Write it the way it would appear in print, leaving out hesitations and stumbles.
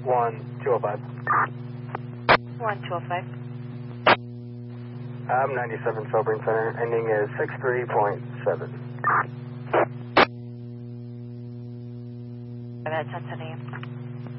1205. 1205. I'm 97 Sobering Center, ending is 63.7. That's Cincinnati.